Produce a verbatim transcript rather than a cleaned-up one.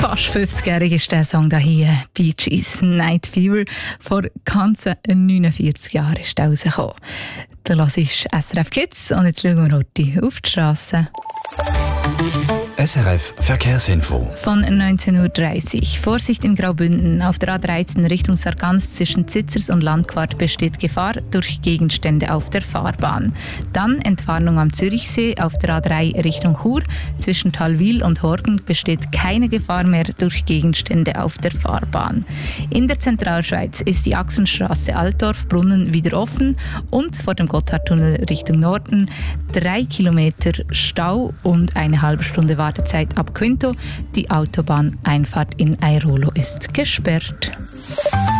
Fast fünfzigjährig ist der Song da hier, Bee Gees Night Fever. Vor ganzen neunundvierzig Jahren ist der rausgekommen. Da hörst du S R F Kids und jetzt schauen wir heute auf die Straße. S R F Verkehrsinfo. Von neunzehn Uhr dreißig. Vorsicht in Graubünden. Auf der A dreizehn Richtung Sargans zwischen Zitzers und Landquart besteht Gefahr durch Gegenstände auf der Fahrbahn. Dann Entwarnung am Zürichsee. Auf der A drei Richtung Chur zwischen Talwil und Horgen besteht keine Gefahr mehr durch Gegenstände auf der Fahrbahn. In der Zentralschweiz ist die Achsenstraße Altdorf-Brunnen wieder offen und vor dem Gotthardtunnel Richtung Norden drei Kilometer Stau und eine halbe Stunde Wartezeit ab Quinto. Die Autobahneinfahrt in Airolo ist gesperrt.